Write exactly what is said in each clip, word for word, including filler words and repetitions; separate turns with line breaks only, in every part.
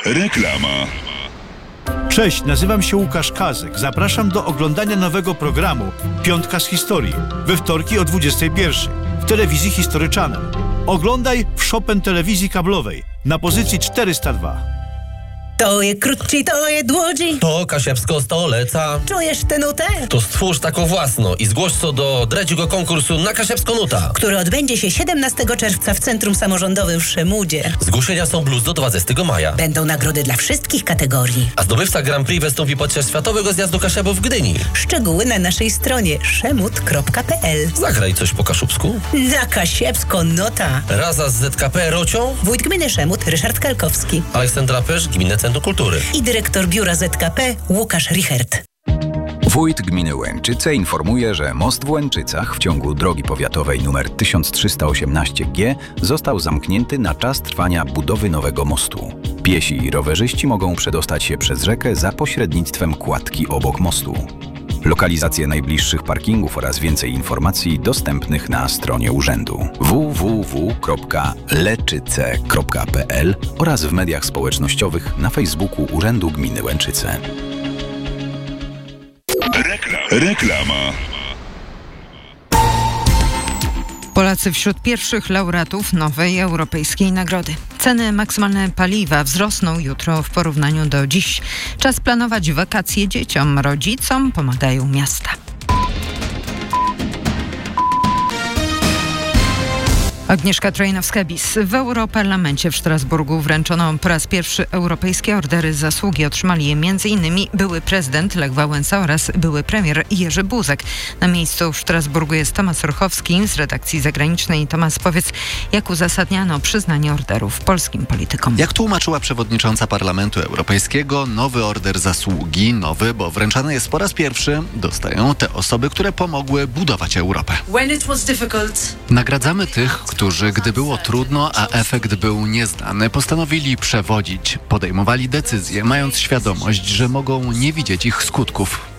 Reklama.
Cześć, nazywam się Łukasz Kazek. Zapraszam do oglądania nowego programu Piątka z historii we wtorki o dwudziestej pierwszej w telewizji History Channel. Oglądaj w Chopin telewizji kablowej na pozycji czterysta dwa.
To je krótki, to je dłodzi.
To Kasiewsko stoleca.
Czujesz tę nutę?
To stwórz taką własną i zgłoś co do dredziego konkursu na Kasiewsko Nuta,
który odbędzie się siedemnastego czerwca w Centrum Samorządowym w Szemudzie.
Zgłoszenia są plus do dwudziestego maja.
Będą nagrody dla wszystkich kategorii.
A zdobywca Grand Prix wystąpi podczas Światowego Zjazdu Kasiabów w Gdyni.
Szczegóły na naszej stronie szemud kropka p l.
Zagraj coś po kaszubsku.
Na Kasiewsko Nota.
Raza z Z K P Rocią.
Wójt Gminy Szemud Ryszard Kalkowski.
Aleksandra Pesz, Gminne Centrum Kultury.
I dyrektor Biura Z K P Łukasz Richert.
Wójt Gminy Łęczyce informuje, że most w Łęczycach w ciągu drogi powiatowej nr tysiąc trzysta osiemnaście G został zamknięty na czas trwania budowy nowego mostu. Piesi i rowerzyści mogą przedostać się przez rzekę za pośrednictwem kładki obok mostu. Lokalizacje najbliższych parkingów oraz więcej informacji dostępnych na stronie urzędu w w w kropka leczyce kropka p l oraz w mediach społecznościowych na Facebooku Urzędu Gminy Łęczyce.
Reklama.
Polacy wśród pierwszych laureatów nowej europejskiej nagrody. Ceny maksymalne paliwa wzrosną jutro w porównaniu do dziś. Czas planować wakacje dzieciom. Rodzicom pomagają miasta. Agnieszka Trojnowska-Bis. W Europarlamencie w Strasburgu wręczono po raz pierwszy europejskie ordery zasługi. Otrzymali je m.in. były prezydent Lech Wałęsa oraz były premier Jerzy Buzek. Na miejscu w Strasburgu jest Tomasz Orchowski z redakcji zagranicznej. Tomasz, powiedz, jak uzasadniano przyznanie orderów polskim politykom?
Jak tłumaczyła przewodnicząca Parlamentu Europejskiego, nowy order zasługi, nowy, bo wręczany jest po raz pierwszy, dostają te osoby, które pomogły budować Europę. Nagradzamy tych, którzy, gdy było trudno, a efekt był nieznany, postanowili przewodzić. Podejmowali decyzje, mając świadomość, że mogą nie widzieć ich skutków.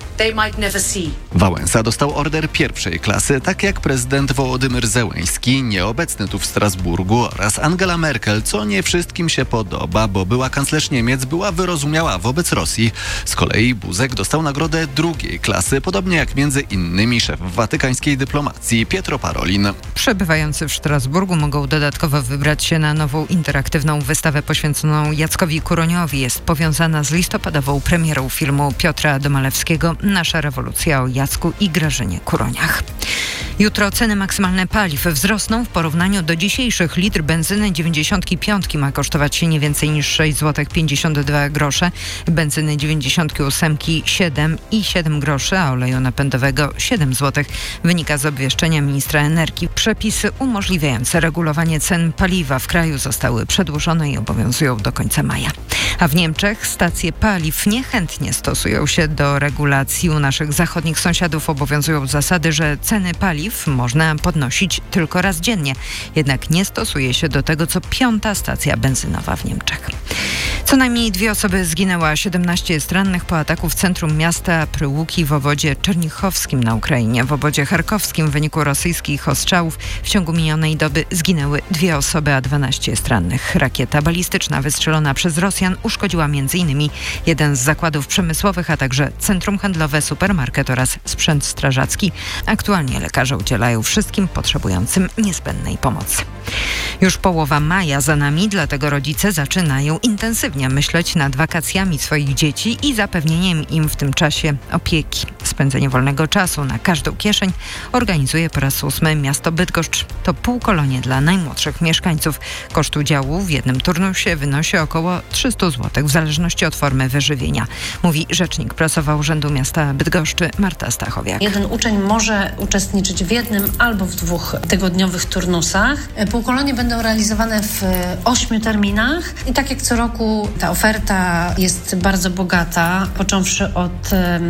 Wałęsa dostał order pierwszej klasy, tak jak prezydent Wołodymyr Zełeński, nieobecny tu w Strasburgu, oraz Angela Merkel, co nie wszystkim się podoba, bo była kanclerz Niemiec była wyrozumiała wobec Rosji. Z kolei Buzek dostał nagrodę drugiej klasy, podobnie jak między innymi szef watykańskiej dyplomacji Pietro Parolin.
Przebywający w Strasburgu mogą dodatkowo wybrać się na nową interaktywną wystawę poświęconą Jackowi Kuroniowi. Jest powiązana z listopadową premierą filmu Piotra Domalewskiego Nasza rewolucja o Jacku i Grażynie Kuroniach. Jutro ceny maksymalne paliw wzrosną w porównaniu do dzisiejszych. Litr benzyny dziewięćdziesiątki piątki ma kosztować nie więcej niż sześć złotych pięćdziesiąt dwa grosze, benzyny dziewięćdziesiątki ósemki siedem i siedem groszy, a oleju napędowego siedem złotych. Wynika z obwieszczenia ministra energii. Przepisy umożliwiające regulowanie cen paliwa w kraju zostały przedłużone i obowiązują do końca maja. A w Niemczech stacje paliw niechętnie stosują się do regulacji. U naszych zachodnich sąsiadów obowiązują zasady, że ceny paliw można podnosić tylko raz dziennie. Jednak nie stosuje się do tego, co piąta stacja benzynowa w Niemczech. Co najmniej dwie osoby zginęły, a siedemnaście jest rannych po ataku w centrum miasta Pryłuki w obwodzie czernichowskim na Ukrainie. W obwodzie charkowskim w wyniku rosyjskich ostrzałów w ciągu minionej doby zginęły dwie osoby, a dwanaście jest rannych. Rakieta balistyczna wystrzelona przez Rosjan uszkodziła m.in. jeden z zakładów przemysłowych, a także centrum handlowe, supermarket oraz sprzęt strażacki. Aktualnie lekarze udzielają wszystkim potrzebującym niezbędnej pomocy. Już połowa maja za nami, dlatego rodzice zaczynają intensywnie myśleć nad wakacjami swoich dzieci i zapewnieniem im w tym czasie opieki. Spędzenie wolnego czasu na każdą kieszeń organizuje po raz ósmy miasto Bydgoszcz. To półkolonie dla najmłodszych mieszkańców. Koszt udziału w jednym turnusie wynosi około trzysta złotych w zależności od formy wyżywienia, mówi rzecznik prasowa Urzędu Miasta Bydgoszczy Marta Stachowiak.
Jeden uczeń może uczestniczyć w jednym albo w dwóch tygodniowych turnusach. Półkolonie będą realizowane w ośmiu terminach i tak jak co roku ta oferta jest bardzo bogata, począwszy od